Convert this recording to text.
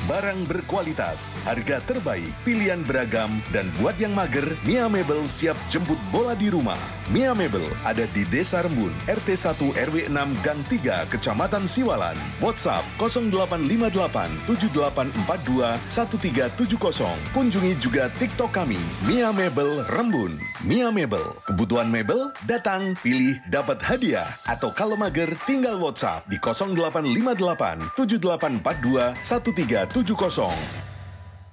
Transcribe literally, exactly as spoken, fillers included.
Barang berkualitas, harga terbaik, pilihan beragam, dan buat yang mager, Mia Mebel siap jemput bola di rumah. Mia Mebel ada di Desa Rembun, R T satu R W enam Gang tiga, Kecamatan Siwalan. WhatsApp nol delapan lima delapan tujuh delapan empat dua satu tiga tujuh nol. Kunjungi juga TikTok kami, Mia Mebel Rembun. Mia Mebel, kebutuhan mebel, datang, pilih, dapat hadiah. Atau kalau mager, tinggal WhatsApp di nol delapan lima delapan tujuh delapan empat dua satu tiga tujuh nol.